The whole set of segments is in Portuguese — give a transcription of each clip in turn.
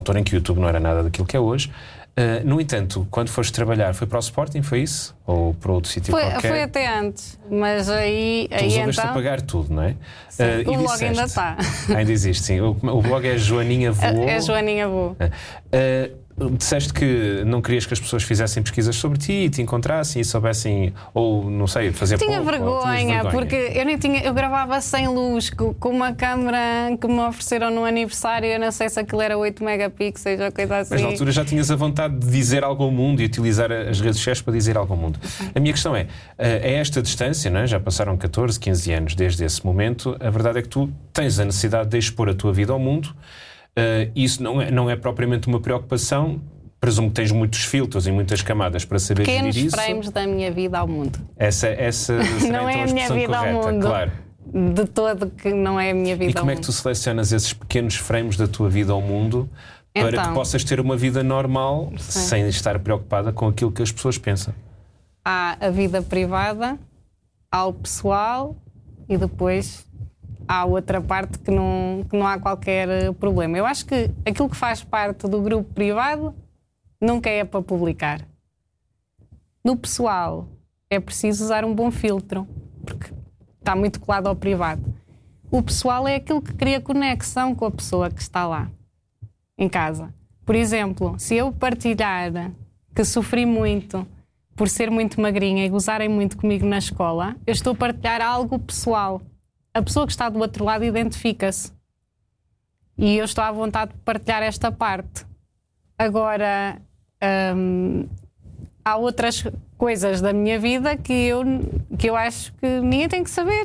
altura em que o YouTube não era nada daquilo que é hoje. No entanto, quando foste trabalhar, foi para o Sporting, foi isso? Ou para outro sítio qualquer? Foi até antes, mas aí resolveste então... apagar tudo, não é? Sim, o blog ainda está. Ainda existe, sim. O blog é Joaninha Voou. É Joaninha Voou. Disseste que não querias que as pessoas fizessem pesquisas sobre ti e te encontrassem e soubessem, ou não sei, fazer pouco. Tinha vergonha, porque eu gravava sem luz, com uma câmera que me ofereceram no aniversário. Eu não sei se aquilo era 8 megapixels ou coisa assim. Mas na altura já tinhas a vontade de dizer algo ao mundo e utilizar as redes sociais para dizer algo ao mundo. A minha questão é, a esta distância, não é? Já passaram 14, 15 anos desde esse momento, a verdade é que tu tens a necessidade de expor a tua vida ao mundo. Isso não é propriamente uma preocupação. Presumo que tens muitos filtros e muitas camadas para saber gerir isso. Pequenos frames da minha vida ao mundo. Essa não é a minha vida correta, ao mundo. Claro. De todo que não é a minha vida. E como é que tu selecionas esses pequenos frames da tua vida ao mundo para que possas ter uma vida normal sem estar preocupada com aquilo que as pessoas pensam? Há a vida privada, há o pessoal e depois há outra parte que não há qualquer problema. Eu acho que aquilo que faz parte do grupo privado nunca é para publicar. No pessoal é preciso usar um bom filtro, porque está muito colado ao privado. O pessoal é aquilo que cria conexão com a pessoa que está lá, em casa. Por exemplo, se eu partilhar que sofri muito por ser muito magrinha e gozarem muito comigo na escola, eu estou a partilhar algo pessoal. A pessoa que está do outro lado identifica-se. E eu estou à vontade de partilhar esta parte. Agora, há outras coisas da minha vida que eu acho que ninguém tem que saber.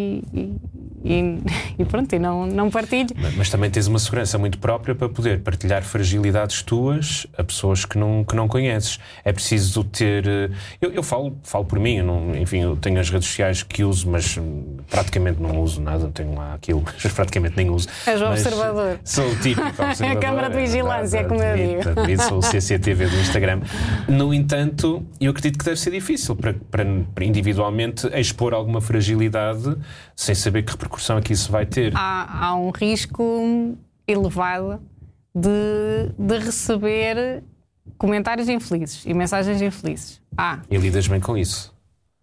E pronto, e não partilho. Mas também tens uma segurança muito própria para poder partilhar fragilidades tuas a pessoas que não conheces. É preciso ter... Eu falo por mim, enfim, eu tenho as redes sociais que uso, mas praticamente não uso nada, tenho lá aquilo, mas praticamente nem uso. És o observador. Sou o típico observador. É a câmara de vigilância, como eu digo. Sou o CCTV do Instagram. No entanto, eu acredito que deve ser difícil para individualmente expor alguma fragilidade sem saber que repercussão é que isso vai ter. Há um risco elevado de receber comentários infelizes e mensagens infelizes. E lidas bem com isso?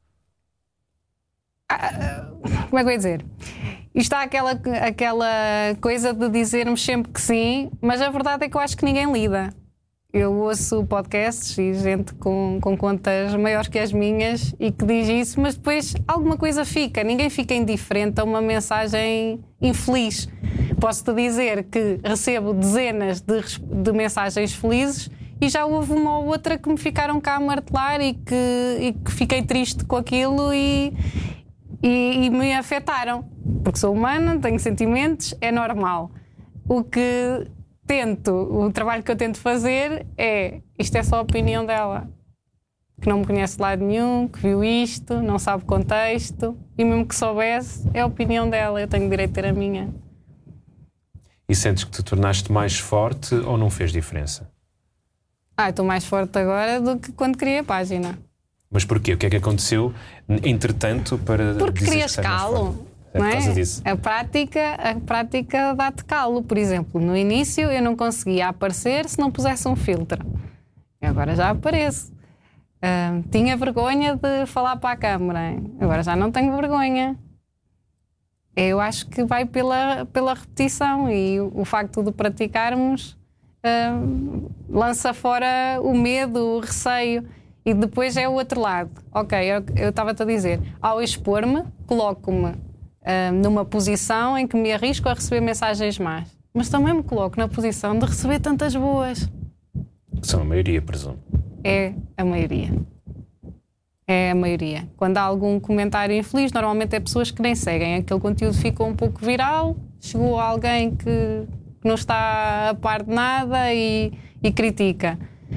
Como é que eu ia dizer? Isto há aquela coisa de dizermos sempre que sim, mas a verdade é que eu acho que ninguém lida. Eu ouço podcasts e gente com contas maiores que as minhas e que diz isso, mas depois alguma coisa fica. Ninguém fica indiferente a uma mensagem infeliz. Posso-te dizer que recebo dezenas de mensagens felizes e já houve uma ou outra que me ficaram cá a martelar e que fiquei triste com aquilo e me afetaram. Porque sou humana, tenho sentimentos, é normal. O trabalho que eu tento fazer isto é só a opinião dela, que não me conhece de lado nenhum, que viu isto, não sabe o contexto, e mesmo que soubesse, é a opinião dela, eu tenho direito a ter a minha. E sentes que te tornaste mais forte ou não fez diferença? Estou mais forte agora do que quando criei a página. Mas porquê? O que é que aconteceu entretanto para porque crias calo. Não é? Disso. A prática dá-te calo. Por exemplo, no início eu não conseguia aparecer se não pusesse um filtro. E agora já apareço. Tinha vergonha de falar para a câmara. Agora já não tenho vergonha. Eu acho que vai pela repetição e o facto de praticarmos lança fora o medo, o receio. E depois é o outro lado. Ok, eu estava-te a dizer, ao expor-me, coloco-me numa posição em que me arrisco a receber mensagens más. Mas também me coloco na posição de receber tantas boas. São a maioria, presumo. É a maioria. É a maioria. Quando há algum comentário infeliz, normalmente é pessoas que nem seguem. Aquele conteúdo ficou um pouco viral, chegou a alguém que não está a par de nada e critica.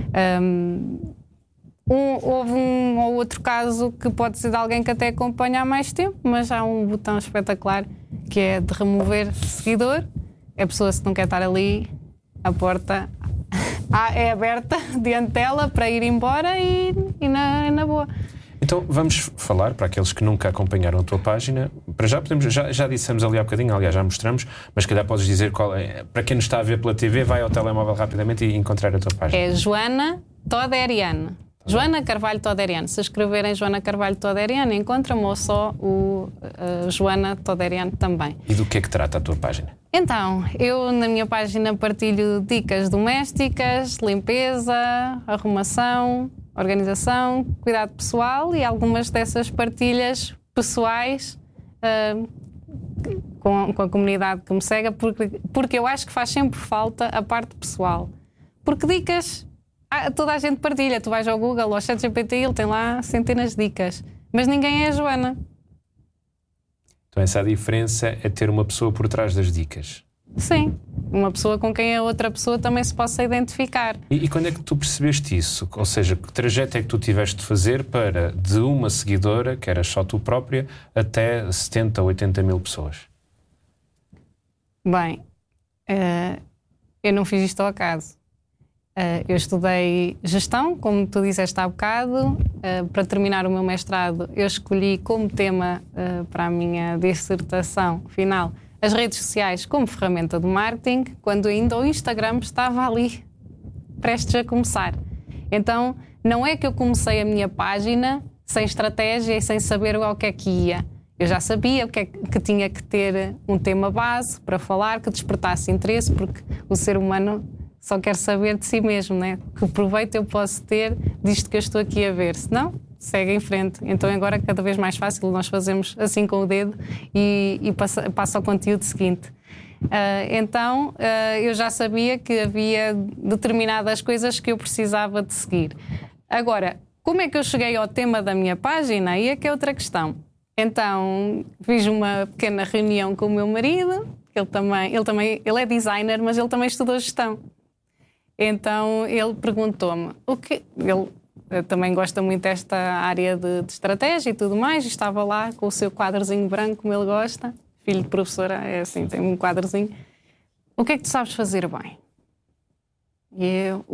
Houve um ou outro caso que pode ser de alguém que até acompanha há mais tempo, mas há um botão espetacular que é de remover seguidor. A pessoa, se não quer estar ali, a porta é aberta diante dela para ir embora e na boa. Então vamos falar, para aqueles que nunca acompanharam a tua página, para já dissemos ali há bocadinho, aliás já mostramos, mas se calhar podes dizer qual é, para quem nos está a ver pela TV, vai ao telemóvel rapidamente e encontrar a tua página. É Joana Toderian. Joana Carvalho Toderian. Se escreverem Joana Carvalho Toderian, encontram-me, ou só o Joana Toderian também. E do que é que trata a tua página? Então, eu na minha página partilho dicas domésticas, limpeza, arrumação, organização, cuidado pessoal e algumas dessas partilhas pessoais com a comunidade que me segue, porque eu acho que faz sempre falta a parte pessoal. Porque dicas, toda a gente partilha. Tu vais ao Google, ao ChatGPT, ele tem lá centenas de dicas. Mas ninguém é a Joana. Então essa diferença é ter uma pessoa por trás das dicas. Sim, uma pessoa com quem a outra pessoa também se possa identificar. E quando é que tu percebeste isso? Ou seja, que trajeto é que tu tiveste de fazer para de uma seguidora, que eras só tu própria, até 70 ou 80 mil pessoas? Bem, eu não fiz isto ao acaso. Eu estudei gestão, como tu disseste há bocado. Para terminar o meu mestrado, eu escolhi como tema para a minha dissertação final as redes sociais como ferramenta de marketing, quando ainda o Instagram estava ali, prestes a começar. Então, não é que eu comecei a minha página sem estratégia e sem saber ao que é que ia. Eu já sabia que tinha que ter um tema base para falar, que despertasse interesse, porque o ser humano só quer saber de si mesmo, né? Que proveito eu posso ter disto que eu estou aqui a ver. Se não, segue em frente. Então agora é cada vez mais fácil, nós fazemos assim com o dedo e passa ao conteúdo seguinte. Então eu já sabia que havia determinadas coisas que eu precisava de seguir. Agora, como é que eu cheguei ao tema da minha página? Aí é que é outra questão. Então fiz uma pequena reunião com o meu marido, ele é designer, mas ele também estudou gestão. Então ele perguntou-me ele também gosta muito desta área de estratégia e tudo mais, e estava lá com o seu quadrozinho branco, como ele gosta, filho de professora, é assim, tem um quadrozinho. O que é que tu sabes fazer bem? E eu,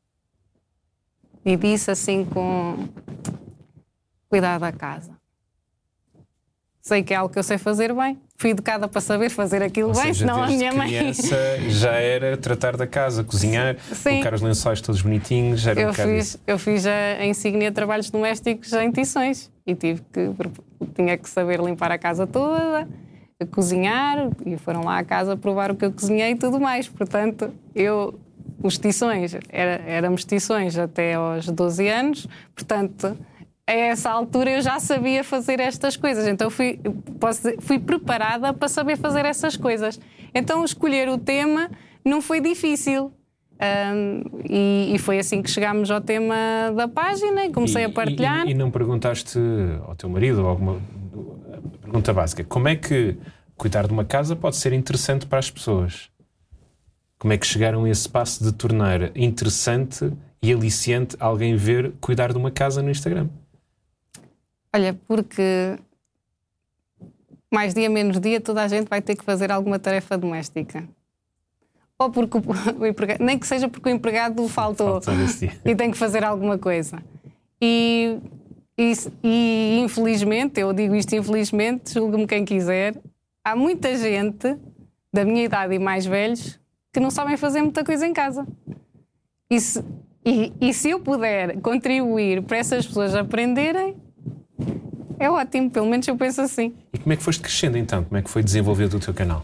e disse assim com cuidar da casa. Sei que é algo que eu sei fazer bem. Fui educada para saber fazer aquilo bem, senão a minha mãe... criança já era tratar da casa, cozinhar, Sim. colocar os lençóis todos bonitinhos. Era eu fiz a insígnia de trabalhos domésticos em Tições e tinha que saber limpar a casa toda, cozinhar, e foram lá à casa provar o que eu cozinhei e tudo mais. Portanto, os Tições, éramos Tições até aos 12 anos, portanto... A essa altura eu já sabia fazer estas coisas, então fui preparada para saber fazer essas coisas. Então escolher o tema não foi difícil. E foi assim que chegámos ao tema da página e comecei a partilhar. E não perguntaste ao teu marido alguma pergunta básica? Como é que cuidar de uma casa pode ser interessante para as pessoas? Como é que chegaram a esse passo de tornar interessante e aliciante alguém ver cuidar de uma casa no Instagram? Olha, porque mais dia menos dia toda a gente vai ter que fazer alguma tarefa doméstica. Ou porque o empregado, nem que seja porque o empregado faltou e tem que fazer alguma coisa. E infelizmente, eu digo isto infelizmente, julgue-me quem quiser, há muita gente da minha idade e mais velhos que não sabem fazer muita coisa em casa. E se eu puder contribuir para essas pessoas aprenderem, é ótimo, pelo menos eu penso assim. E como é que foste crescendo então? Como é que foi desenvolvido o teu canal?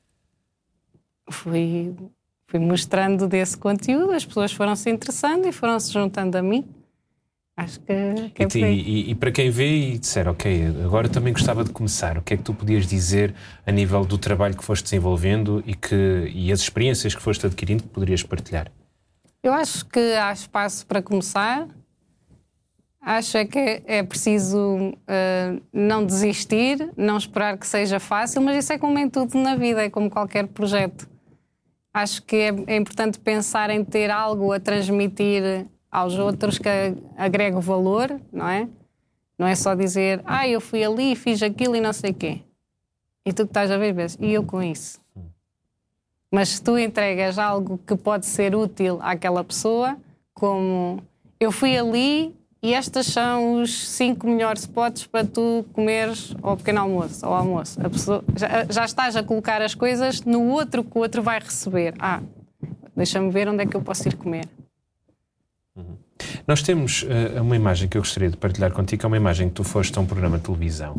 Fui mostrando desse conteúdo, as pessoas foram se interessando e foram se juntando a mim. Acho que é por aí. E para quem vê e disser, ok, agora também gostava de começar, o que é que tu podias dizer a nível do trabalho que foste desenvolvendo e as experiências que foste adquirindo que poderias partilhar? Eu acho que há espaço para começar. Acho que é preciso não desistir, não esperar que seja fácil, mas isso é como em tudo na vida, é como qualquer projeto. Acho que é importante pensar em ter algo a transmitir aos outros que agregue valor, não é? Não é só dizer, eu fui ali, fiz aquilo e não sei o quê. E tu que estás a ver, vês, e eu com isso. Mas se tu entregas algo que pode ser útil àquela pessoa, como eu fui ali e estes são os 5 melhores spots para tu comeres ao pequeno almoço, ao almoço. A pessoa, já estás a colocar as coisas no outro que o outro vai receber. Deixa-me ver onde é que eu posso ir comer. Nós temos uma imagem que eu gostaria de partilhar contigo, é uma imagem que tu foste a um programa de televisão.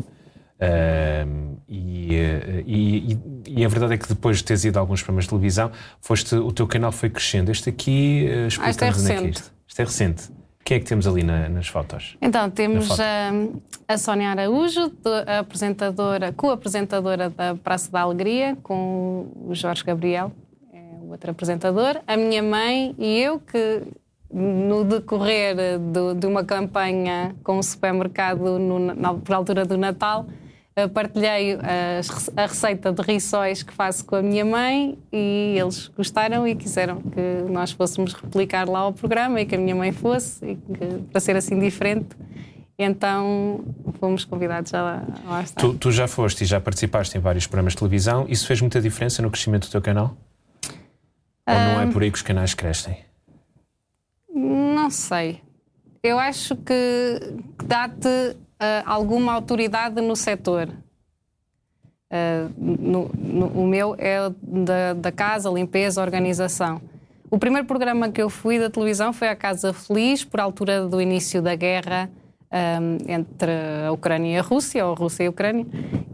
E a verdade é que depois de teres ido a alguns programas de televisão, o teu canal foi crescendo. Este aqui, explica-nos onde é que é isto. Isto é recente. Quem é que temos ali nas fotos? Então, temos a Sónia Araújo, co-apresentadora da Praça da Alegria, com o Jorge Gabriel, é o outro apresentador. A minha mãe e eu, que no decorrer de uma campanha com o supermercado por altura do Natal, partilhei a receita de rissóis que faço com a minha mãe e eles gostaram e quiseram que nós fôssemos replicar lá o programa e que a minha mãe fosse, para ser assim diferente. Então fomos convidados a lá estar. Tu já foste e já participaste em vários programas de televisão. Isso fez muita diferença no crescimento do teu canal? Ou não é por aí que os canais crescem? Não sei. Eu acho que dá-te alguma autoridade no setor. O meu é da casa, limpeza, organização. O primeiro programa que eu fui da televisão foi a Casa Feliz, por altura do início da guerra entre a Ucrânia e a Rússia, ou a Rússia e a Ucrânia,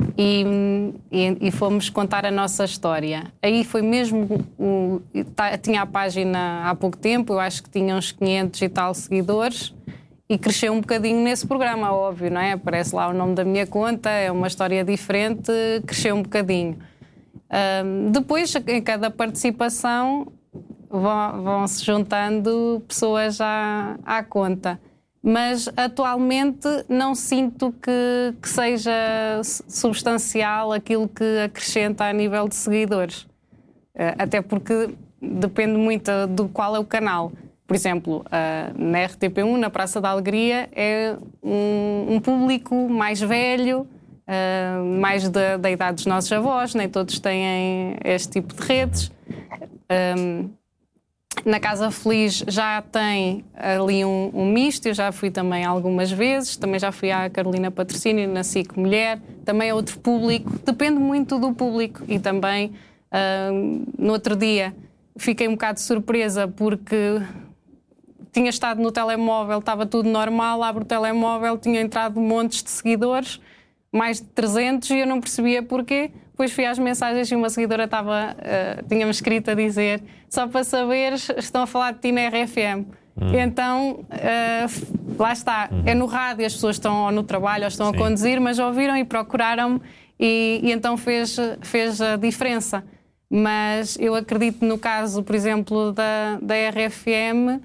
e fomos contar a nossa história. Aí foi mesmo... tinha a página há pouco tempo, eu acho que tinha uns 500 e tal seguidores, e cresceu um bocadinho nesse programa, óbvio, não é? Aparece lá o nome da minha conta, é uma história diferente, cresceu um bocadinho. Depois, em cada participação, vão-se juntando pessoas à conta. Mas, atualmente, não sinto que seja substancial aquilo que acrescenta a nível de seguidores. Até porque depende muito do qual é o canal. Por exemplo, na RTP1, na Praça da Alegria, é um público mais velho, mais da idade dos nossos avós, nem todos têm este tipo de redes. Na Casa Feliz já tem ali um misto, eu já fui também algumas vezes, também já fui à Carolina Patrocínio, na SIC Mulher, também é outro público, depende muito do público. E também, no outro dia, fiquei um bocado surpresa porque... tinha estado no telemóvel, estava tudo normal, abro o telemóvel, tinha entrado montes de seguidores, mais de 300, e eu não percebia porquê. Depois fui às mensagens e uma seguidora tinha-me escrito a dizer: só para saberes, estão a falar de ti na RFM. Então, lá está, é no rádio, as pessoas estão ou no trabalho ou estão a conduzir, mas ouviram e procuraram-me e então fez a diferença. Mas eu acredito no caso, por exemplo, da RFM...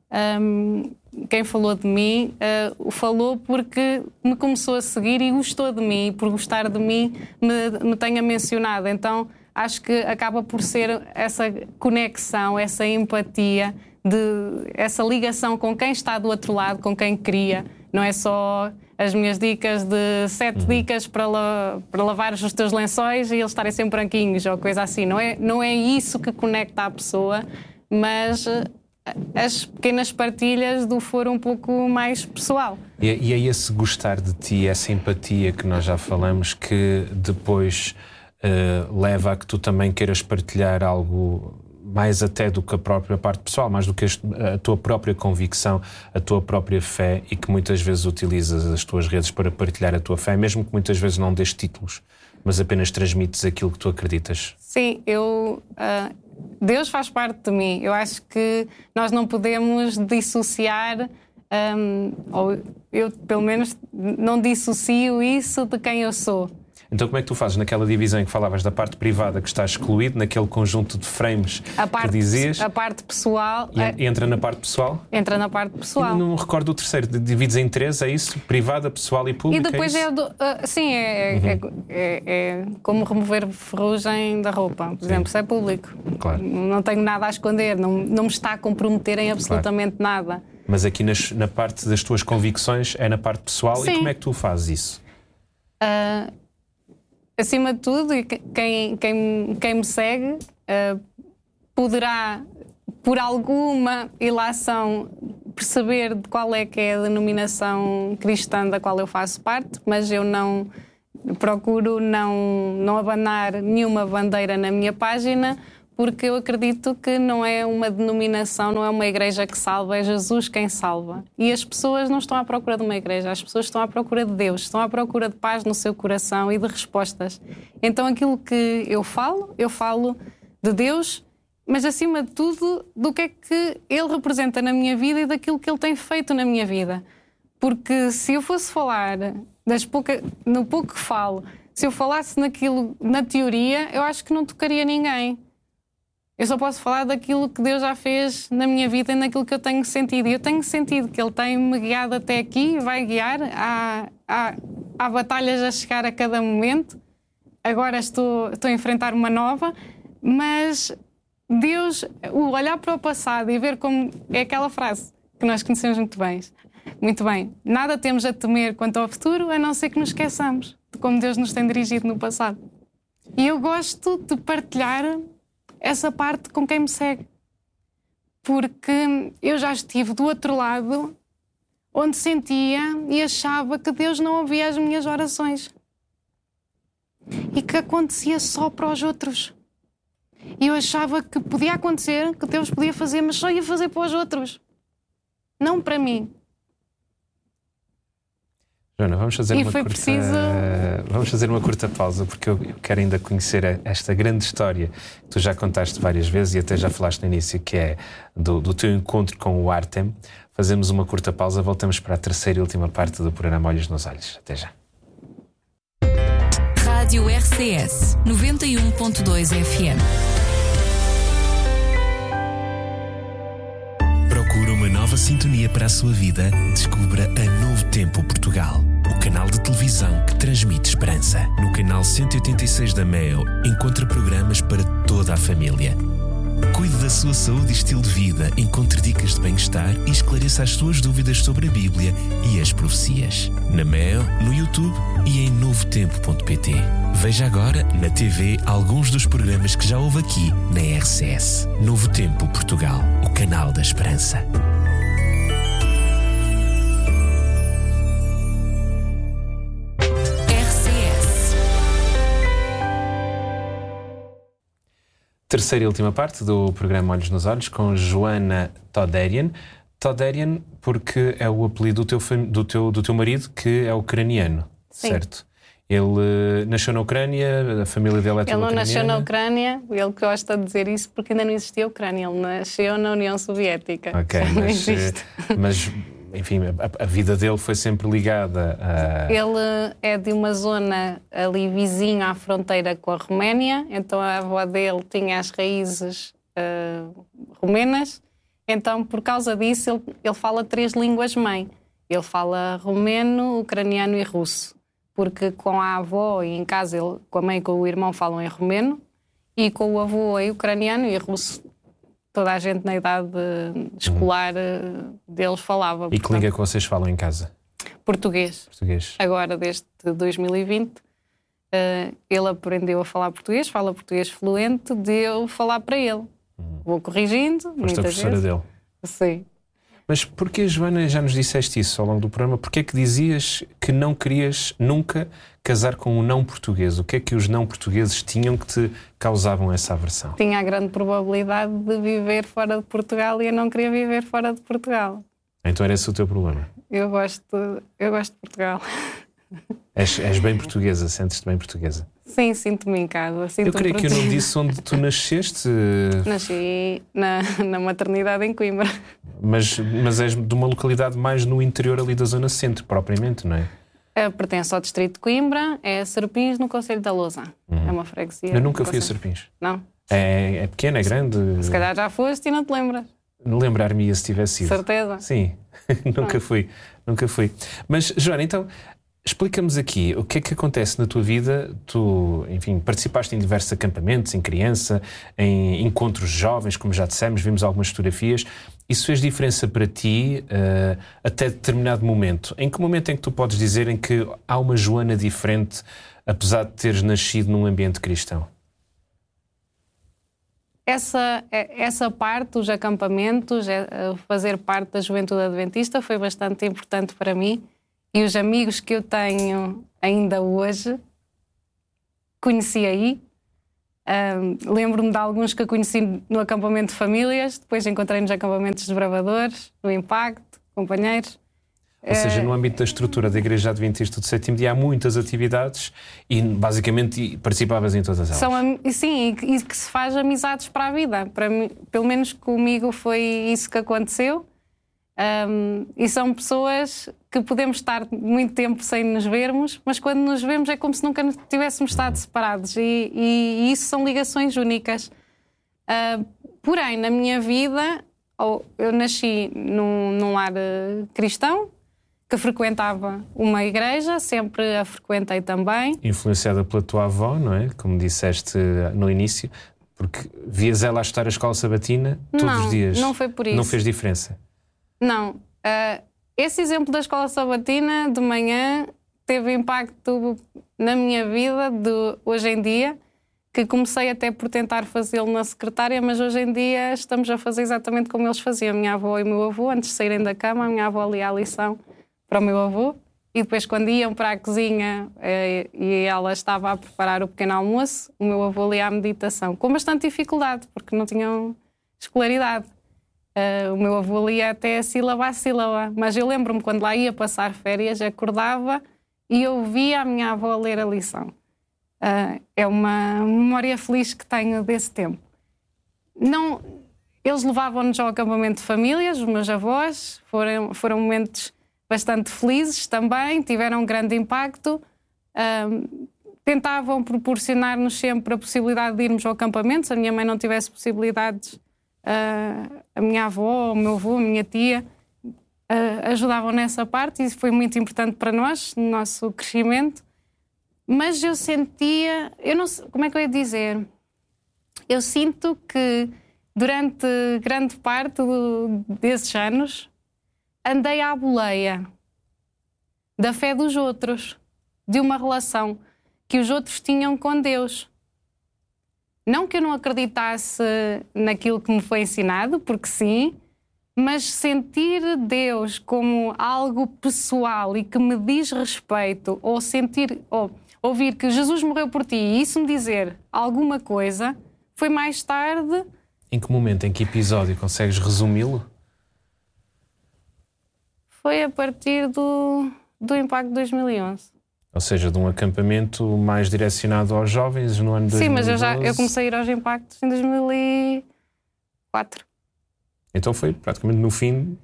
quem falou de mim falou porque me começou a seguir e gostou de mim, e por gostar de mim me tenha mencionado. Então acho que acaba por ser essa conexão, essa empatia, essa ligação com quem está do outro lado, com quem cria. Não é só as minhas dicas de 7 dicas para lavar os teus lençóis e eles estarem sempre branquinhos ou coisa assim. Não é isso que conecta a pessoa, mas as pequenas partilhas do foro um pouco mais pessoal. E é esse gostar de ti, essa empatia que nós já falamos, que depois leva a que tu também queiras partilhar algo mais até do que a própria parte pessoal, mais do que a tua própria convicção, a tua própria fé, e que muitas vezes utilizas as tuas redes para partilhar a tua fé, mesmo que muitas vezes não dês títulos, mas apenas transmites aquilo que tu acreditas. Sim, Deus faz parte de mim. Eu acho que nós não podemos dissociar, ou eu, pelo menos, não dissocio isso de quem eu sou. Então como é que tu fazes naquela divisão em que falavas da parte privada, que está excluído, naquele conjunto de frames que dizias? A parte pessoal... Entra na parte pessoal? Entra na parte pessoal. E não me recordo o terceiro. Divides em 3, é isso? Privada, pessoal e pública? E depois é como remover ferrugem da roupa. Por exemplo, isso é público. Claro. Não tenho nada a esconder, não me está a comprometer em absolutamente nada. Mas aqui na parte das tuas convicções é na parte pessoal. Sim. E como é que tu fazes isso? Acima de tudo, quem me segue poderá, por alguma ilação, perceber de qual é que é a denominação cristã da qual eu faço parte, mas eu não procuro não abanar nenhuma bandeira na minha página, porque eu acredito que não é uma denominação, não é uma igreja que salva, é Jesus quem salva. E as pessoas não estão à procura de uma igreja, as pessoas estão à procura de Deus, estão à procura de paz no seu coração e de respostas. Então aquilo que eu falo de Deus, mas acima de tudo do que é que Ele representa na minha vida e daquilo que Ele tem feito na minha vida. Porque se eu fosse falar no pouco que falo, se eu falasse naquilo, na teoria, eu acho que não tocaria ninguém. Eu só posso falar daquilo que Deus já fez na minha vida e naquilo que eu tenho sentido. E eu tenho sentido que Ele tem-me guiado até aqui, vai guiar. Há batalhas a chegar a cada momento. Agora estou a enfrentar uma nova. Mas Deus, o olhar para o passado e ver como... É aquela frase que nós conhecemos muito bem. Muito bem. Nada temos a temer quanto ao futuro, a não ser que nos esqueçamos de como Deus nos tem dirigido no passado. E eu gosto de partilhar essa parte com quem me segue. Porque eu já estive do outro lado, onde sentia e achava que Deus não ouvia as minhas orações. E que acontecia só para os outros. E eu achava que podia acontecer, que Deus podia fazer, mas só ia fazer para os outros. Não para mim. Joana, vamos fazer uma curta pausa, porque eu quero ainda conhecer esta grande história que tu já contaste várias vezes e até já falaste no início, que é do teu encontro com o Artem. Fazemos uma curta pausa, voltamos para a terceira e última parte do programa Olhos nos Olhos. Até já. Rádio RCS 91.2 FM. Procura uma nova sintonia para a sua vida? Descubra a Novo Tempo Portugal, o canal de televisão que transmite esperança. No canal 186 da MEO, encontra programas para toda a família. Cuide da sua saúde e estilo de vida, encontre dicas de bem-estar e esclareça as suas dúvidas sobre a Bíblia e as profecias. Na MEO, no YouTube e em novotempo.pt. Veja agora, na TV, alguns dos programas que já houve aqui na RCS. Novo Tempo Portugal, o canal da esperança. Terceira e última parte do programa Olhos nos Olhos com Joana Toderian. Toderian porque é o apelido do teu marido, que é ucraniano. Sim. Certo? Ele nasceu na Ucrânia, a família dele é toda ucraniana. Ele não nasceu na Ucrânia, ele gosta de dizer isso porque ainda não existia a Ucrânia, ele nasceu na União Soviética. Ok, mas enfim, a vida dele foi sempre ligada a... Ele é de uma zona ali vizinha à fronteira com a Roménia, então a avó dele tinha as raízes romenas, então por causa disso ele fala 3 línguas-mãe. Ele fala romeno, ucraniano e russo, porque com a avó e em casa, com a mãe e com o irmão falam em romeno, e com o avô é ucraniano e russo. Toda a gente na idade escolar deles falava. E que língua que vocês falam em casa? Português. Agora, desde 2020, ele aprendeu a falar português, fala português fluente, de eu falar para ele. Vou corrigindo, muitas vezes. Foste a professora dele? Sim. Mas porquê, Joana, já nos disseste isso ao longo do programa, porquê é que dizias que não querias nunca casar com um não português? O que é que os não portugueses tinham que te causavam essa aversão? Tinha a grande probabilidade de viver fora de Portugal e eu não queria viver fora de Portugal. Então era esse o teu problema? Eu gosto de Portugal. És bem portuguesa, sentes-te bem portuguesa? Sim, sinto-me em casa. Eu creio que eu não disse onde tu nasceste. Nasci na maternidade em Coimbra. Mas és de uma localidade mais no interior ali da zona centro, propriamente, não é? Pertence ao distrito de Coimbra, é Serpins, no concelho da Lousa. É uma freguesia. Eu nunca fui a Serpins. Não? É pequena, é grande? Se calhar já foste e não te lembras. Lembrar-me-ia se tivesse sido. Certeza? Sim, nunca fui. Mas, Joana, então... Explica-nos aqui o que é que acontece na tua vida. Tu, enfim, participaste em diversos acampamentos, em criança, em encontros jovens, como já dissemos, vimos algumas fotografias. Isso fez diferença para ti até determinado momento? Em que momento é que tu podes dizer em que há uma Joana diferente, apesar de teres nascido num ambiente cristão? essa parte, os acampamentos, fazer parte da Juventude Adventista foi bastante importante para mim, e os amigos que eu tenho ainda hoje conheci aí. Lembro-me de alguns que eu conheci no acampamento de famílias, depois encontrei nos acampamentos de bravadores, no Impacto, companheiros. Ou seja, no âmbito da estrutura da Igreja Adventista do Sétimo Dia há muitas atividades e basicamente participavas em todas elas. Sim, e que se faz amizades para a vida. Para mim, pelo menos comigo foi isso que aconteceu. E são pessoas que podemos estar muito tempo sem nos vermos, mas quando nos vemos é como se nunca tivéssemos estado separados, e isso são ligações únicas. Porém, na minha vida, eu nasci num lar cristão, que frequentava uma igreja, sempre a frequentei também. Influenciada pela tua avó, não é? Como disseste no início, porque vias ela a estudar a escola sabatina todos os dias. Não foi por isso. Não fez diferença? Não. Esse exemplo da escola sabatina de manhã teve impacto na minha vida de hoje em dia, que comecei até por tentar fazê-lo na secretária, mas hoje em dia estamos a fazer exatamente como eles faziam. A minha avó e o meu avô, antes de saírem da cama, a minha avó lia a lição para o meu avô, e depois quando iam para a cozinha e ela estava a preparar o pequeno almoço, o meu avô lia a meditação, com bastante dificuldade, porque não tinham escolaridade. O meu avô lia até sílaba a sílaba, mas eu lembro-me quando lá ia passar férias, acordava e ouvia a minha avó ler a lição. É uma memória feliz que tenho desse tempo. Eles levavam-nos ao acampamento de famílias, os meus avós, foram momentos bastante felizes também, tiveram um grande impacto. Tentavam proporcionar-nos sempre a possibilidade de irmos ao acampamento. Se a minha mãe não tivesse possibilidades, a minha avó, o meu avô, a minha tia ajudavam nessa parte, e isso foi muito importante para nós, no nosso crescimento. Mas eu sentia, eu não sei, como é que eu ia dizer? Eu sinto que durante grande parte desses anos andei à boleia da fé dos outros, de uma relação que os outros tinham com Deus. Não que eu não acreditasse naquilo que me foi ensinado, porque sim, mas sentir Deus como algo pessoal e que me diz respeito, ou ouvir que Jesus morreu por ti e isso me dizer alguma coisa, foi mais tarde. Em que momento, em que episódio consegues resumi-lo? Foi a partir do Impacto de 2011. Ou seja, de um acampamento mais direcionado aos jovens no ano 2012. Sim, mas eu comecei a ir aos Impactos em 2004. Então foi praticamente no fim.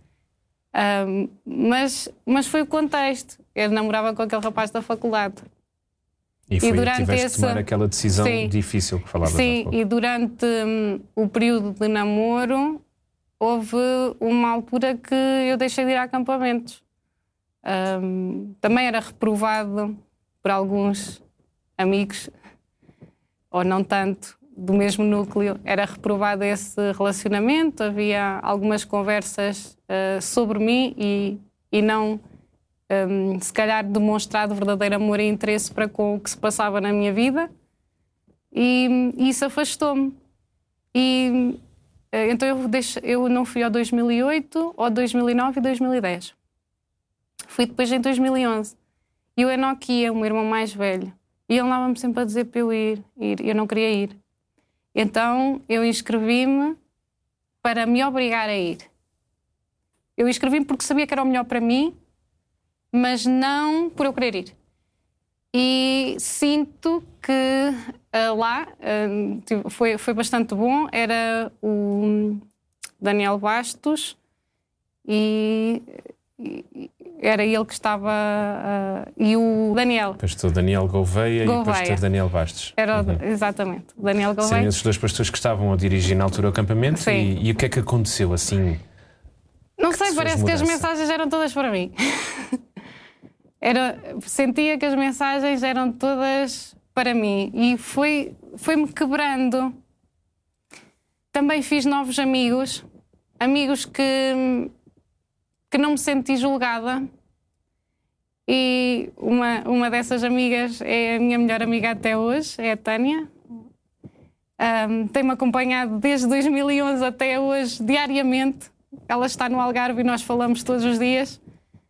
Mas foi o contexto. Eu namorava com aquele rapaz da faculdade. E tiveste de tomar aquela decisão difícil que falavas há pouco. E durante o período de namoro houve uma altura que eu deixei de ir a acampamentos. Também era reprovado por alguns amigos, ou não tanto, do mesmo núcleo. Era reprovado esse relacionamento, havia algumas conversas sobre mim e não, se calhar, demonstrado verdadeiro amor e interesse para com o que se passava na minha vida, e isso afastou-me. Então eu não fui ao 2008, ao 2009 e 2010. Fui depois em 2011. E o Enoque ia, o meu irmão mais velho, e ele andava-me sempre a dizer para eu ir. Eu não queria ir. Então eu inscrevi-me para me obrigar a ir. Eu inscrevi-me porque sabia que era o melhor para mim, mas não por eu querer ir. E sinto que lá foi bastante bom. Era o Daniel Bastos e era ele que estava... e o Daniel. Pastor Daniel Gouveia e o pastor Daniel Bastos. Exatamente, Daniel Gouveia. Seriam esses dois pastores que estavam a dirigir na altura o acampamento. E o que é que aconteceu assim? Não sei, parece que as mensagens eram todas para mim. Sentia que as mensagens eram todas para mim e foi-me quebrando. Também fiz novos amigos que não me senti julgada, e uma dessas amigas é a minha melhor amiga até hoje, é a Tânia. Tem-me acompanhado desde 2011 até hoje, diariamente. Ela está no Algarve e nós falamos todos os dias.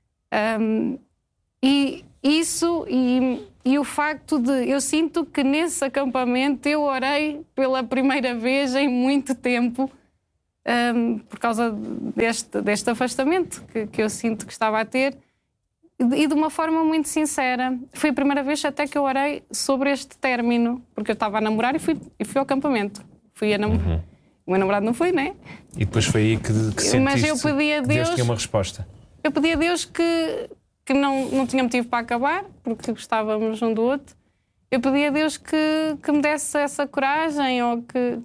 E isso e o facto de... Eu sinto que nesse acampamento eu orei pela primeira vez em muito tempo, por causa deste afastamento que eu sinto que estava a ter, e de uma forma muito sincera. Foi a primeira vez até que eu orei sobre este término, porque eu estava a namorar e fui ao acampamento. O meu namorado não foi, né? E depois foi aí que sentiste, mas eu pedi a Deus, que tinha uma resposta. Eu pedi a Deus que não tinha motivo para acabar, porque gostávamos um do outro. Eu pedi a Deus que me desse essa coragem, ou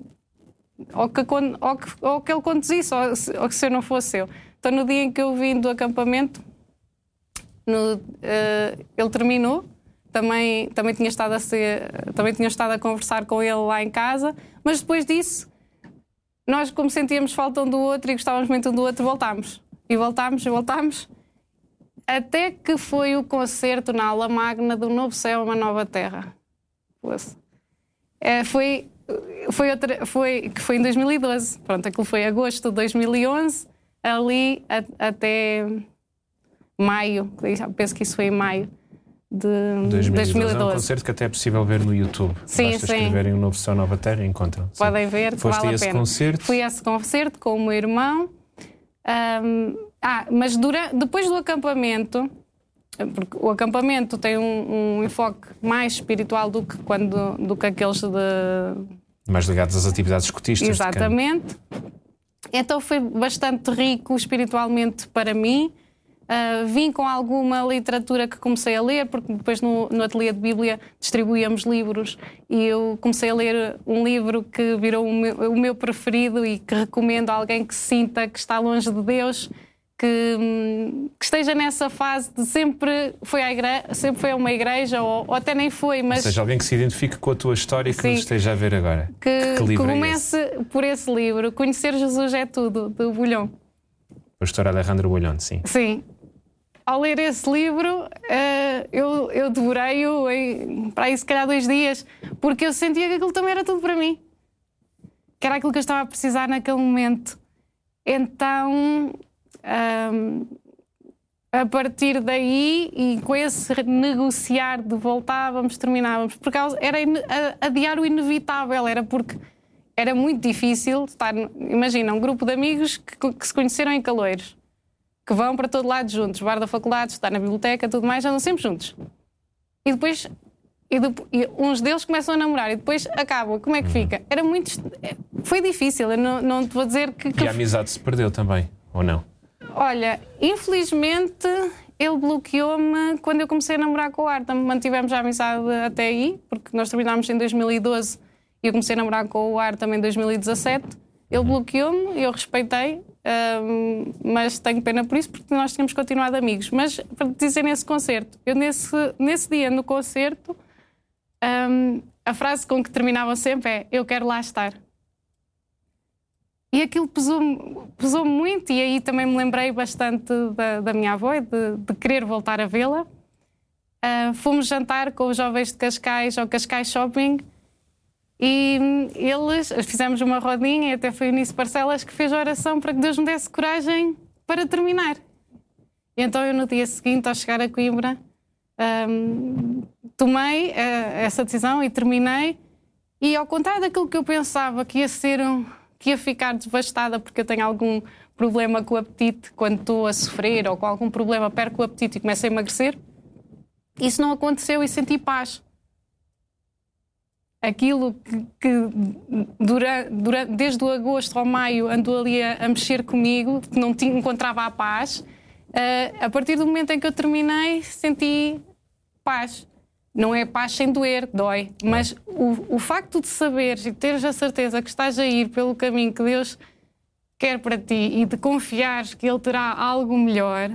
que Ele conduzisse, ou que se eu não fosse eu. Então, no dia em que eu vim do acampamento, ele terminou. Também tinha estado a conversar com ele lá em casa, mas depois disso, nós, como sentíamos falta um do outro e gostávamos muito um do outro, voltámos. E voltámos, até que foi o concerto na aula magna do Novo Céu, Uma Nova Terra. Foi em 2012. Pronto, aquilo foi agosto de 2011, ali até maio. Penso que isso foi em maio de 2012. É um concerto que até é possível ver no YouTube. Sim, basta escreverem o Novo Céu, Nova Terra e encontram. Podem ver, Foste vale a esse a pena. concerto? Fui a esse concerto com o meu irmão. Mas depois do acampamento, porque o acampamento tem um enfoque mais espiritual do que aqueles mais ligados às atividades escotistas. Exatamente. Então foi bastante rico espiritualmente para mim. Vim com alguma literatura que comecei a ler, porque depois no ateliê de Bíblia distribuíamos livros e eu comecei a ler um livro que virou o meu preferido e que recomendo a alguém que se sinta que está longe de Deus, que esteja nessa fase de sempre foi a uma igreja, ou até nem foi, mas... Ou seja, alguém que se identifique com a tua história e que nos esteja a ver agora. Que livro comece por esse livro, Conhecer Jesus é Tudo, do Bulhão. Pastor Alejandro Bulhão, sim. Sim. Ao ler esse livro, eu devorei-o para aí se calhar 2 dias, porque eu sentia que aquilo também era tudo para mim. Que era aquilo que eu estava a precisar naquele momento. Então, a partir daí, e com esse negociar de voltávamos, terminávamos, porque era adiar o inevitável, era porque era muito difícil estar... Imagina, um grupo de amigos que se conheceram em Caloiros, que vão para todo lado juntos, bar da faculdade, estar na biblioteca, tudo mais, andam sempre juntos. E depois uns deles começam a namorar e depois acabam. Como é que fica? Foi difícil, eu não te vou dizer que... E a amizade se perdeu também, ou não? Olha, infelizmente ele bloqueou-me quando eu comecei a namorar com o Arta. Mantivemos a amizade até aí, porque nós terminámos em 2012 e eu comecei a namorar com o Arta também em 2017. Ele bloqueou-me, eu respeitei, mas tenho pena por isso, porque nós tínhamos continuado amigos. Mas, para te dizer, nesse concerto, eu nesse dia no concerto, a frase com que terminavam sempre é: eu quero lá estar. E aquilo pesou muito, e aí também me lembrei bastante da minha avó e de querer voltar a vê-la. Fomos jantar com os jovens de Cascais ao Cascais Shopping. E fizemos uma rodinha, e até foi o Eunice Parcelas que fez a oração para que Deus me desse coragem para terminar. E então eu, no dia seguinte, ao chegar a Coimbra, tomei essa decisão e terminei. E ao contrário daquilo que eu pensava que ia ficar devastada porque eu tenho algum problema com o apetite quando estou a sofrer, ou com algum problema perco o apetite e começo a emagrecer, isso não aconteceu e senti paz. Aquilo que desde o agosto ao maio andou ali a mexer comigo, que não encontrava a paz, a partir do momento em que eu terminei, senti paz. Não é paz sem doer, dói. Mas o facto de saberes e teres a certeza que estás a ir pelo caminho que Deus quer para ti e de confiares que Ele terá algo melhor,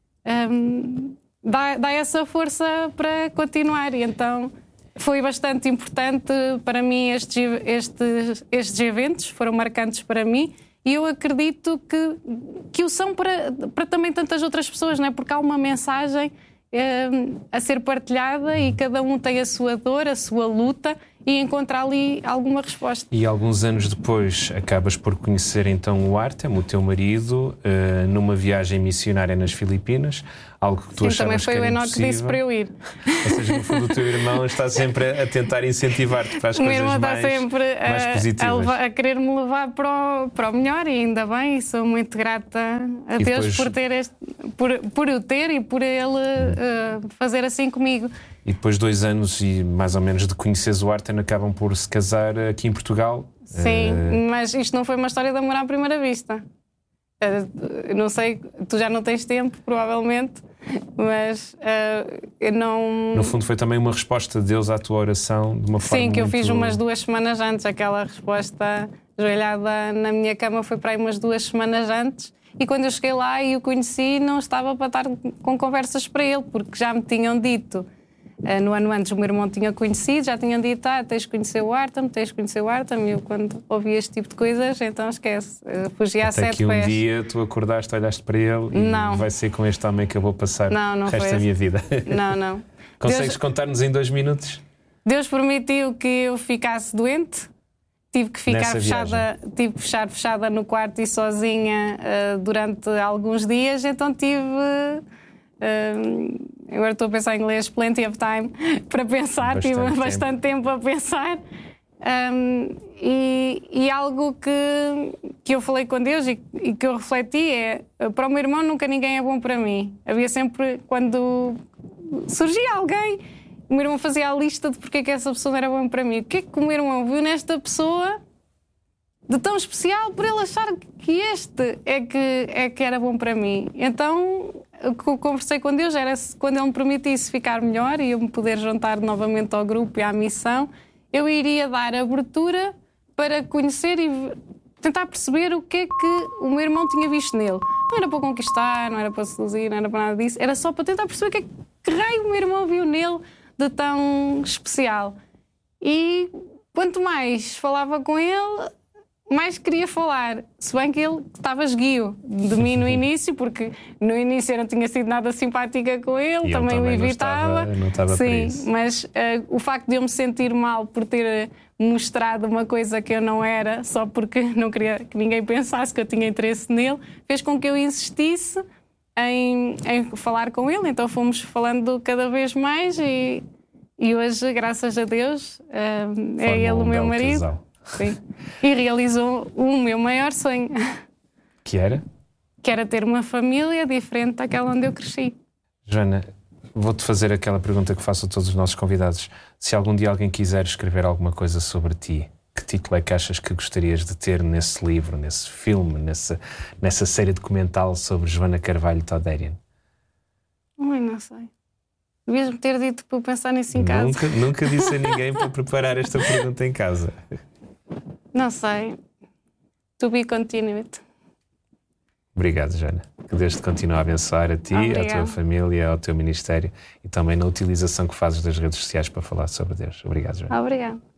dá essa força para continuar. E então... foi bastante importante para mim estes eventos, foram marcantes para mim, e eu acredito que o são para também tantas outras pessoas, não é? Porque há uma mensagem a ser partilhada e cada um tem a sua dor, a sua luta, e encontrar ali alguma resposta. E alguns anos depois acabas por conhecer então o Artem, o teu marido, numa viagem missionária nas Filipinas, algo que tu achavas também foi que o era Enoque que disse para eu ir. Ou seja, no fundo o teu irmão está sempre a tentar incentivar-te para as O meu coisas irmão está mais, sempre mais positivas. a querer-me levar para o melhor, e ainda bem, e sou muito grata a Deus depois... por eu ter e por ele fazer assim comigo. E depois 2 anos e mais ou menos de conheceres o Artem, acabam por se casar aqui em Portugal. Sim, mas isto não foi uma história de amor à primeira vista. Não sei, tu já não tens tempo, provavelmente, mas eu não... No fundo foi também uma resposta de Deus à tua oração de uma forma Sim, que eu muito... fiz umas 2 semanas antes. Aquela resposta ajoelhada na minha cama foi para aí umas 2 semanas antes. E quando eu cheguei lá e o conheci, não estava para estar com conversas para ele, porque já me tinham dito... No ano antes o meu irmão tinha conhecido, já tinham dito, tens de conhecer o Artem, tens de conhecer o Artem. E eu, quando ouvi este tipo de coisas, então esquece, fugi a 7 pés. Até que um dia tu acordaste, olhaste para ele e vai ser com este homem que eu vou passar o resto da minha vida. Não. Consegues contar-nos em 2 minutos? Deus permitiu que eu ficasse doente. Tive que ficar fechada no quarto e sozinha durante alguns dias, então tive... agora estou a pensar em inglês, plenty of time para pensar, tive bastante tempo a pensar, e algo que eu falei com Deus e que eu refleti é: para o meu irmão nunca ninguém é bom para mim. Havia sempre, quando surgia alguém, o meu irmão fazia a lista de porque é que essa pessoa não era boa para mim. O que é que o meu irmão viu nesta pessoa de tão especial por ele achar que este é que era bom para mim? Então o que eu conversei com Deus era quando Ele me permitisse ficar melhor e eu me poder juntar novamente ao grupo e à missão, eu iria dar abertura para conhecer e tentar perceber o que é que o meu irmão tinha visto nele. Não era para conquistar, não era para seduzir, não era para nada disso, era só para tentar perceber que raio o meu irmão viu nele de tão especial. E quanto mais falava com ele, mais queria falar, se bem que ele estava esguio de mim no início, porque no início eu não tinha sido nada simpática com ele, e também o evitava. Não estava sim, mas o facto de eu me sentir mal por ter mostrado uma coisa que eu não era, só porque não queria que ninguém pensasse que eu tinha interesse nele, fez com que eu insistisse em falar com ele. Então fomos falando cada vez mais e hoje, graças a Deus, é ele o meu marido. Casal. Sim. E realizou o meu maior sonho. Que era? Que era ter uma família diferente daquela onde eu cresci. Joana, vou-te fazer aquela pergunta que faço a todos os nossos convidados. Se algum dia alguém quiser escrever alguma coisa sobre ti, que título é que achas que gostarias de ter nesse livro, nesse filme, nessa série documental sobre Joana Carvalho Toderian? Não sei. Devias-me ter dito para eu pensar nisso em casa. Nunca disse a ninguém para preparar esta pergunta em casa. Não sei. To be continued. Obrigado, Joana. Que Deus te continue a abençoar a ti, à tua família, ao teu ministério e também na utilização que fazes das redes sociais para falar sobre Deus. Obrigado, Joana. Obrigado.